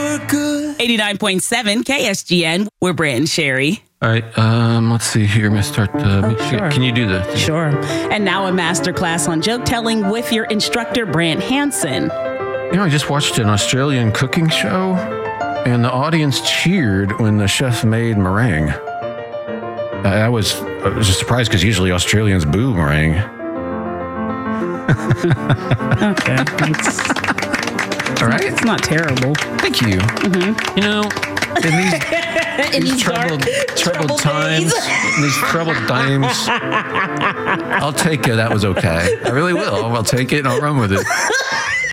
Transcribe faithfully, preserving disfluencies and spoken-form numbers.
we're good. eighty-nine point seven K S G N. We're Brant and Sherry. All right, um, let's see here. I'm going to start. Uh, Oh, sure. Can you do the? Sure. And now a masterclass on joke telling with your instructor, Brant Hansen. You know, I just watched an Australian cooking show, and the audience cheered when the chef made meringue. I, I was I was just surprised because usually Australians boo meringue. Okay. It's, All right. it's not terrible. Thank you. Mm-hmm. You know, in these, In these these troubled, dark, troubled troubled times, days. in these troubled times, I'll take it. That was okay. I really will. I'll take it and I'll run with it.